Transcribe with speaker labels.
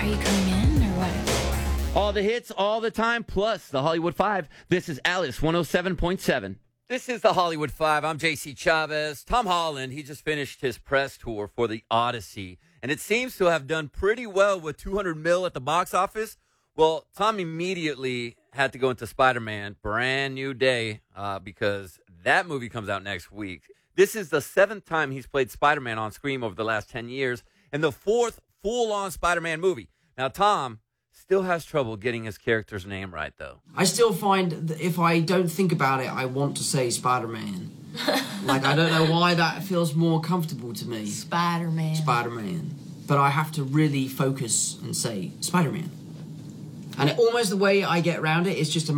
Speaker 1: Are you coming in or what?
Speaker 2: All the hits, all the time, plus the Hollywood 5. This is Alice 107.7. This is the Hollywood 5. I'm JC Chavez. Tom Holland, he just finished his press tour for The Odyssey, and it seems to have done pretty well with $200 million at the box office. Well, Tom immediately had to go into Spider-Man, brand new day, because that movie comes out next week. This is the 7th time he's played Spider-Man on screen over the last 10 years, and the 4th full-on Spider-Man movie. Now, Tom still has trouble getting his character's name right, though.
Speaker 3: I still find that if I don't think about it, I want to say Spider-Man. Like, I don't know why that feels more comfortable to me.
Speaker 4: Spider-Man.
Speaker 3: Spider-Man. But I have to really focus and say Spider-Man. And almost the way I get around it is just a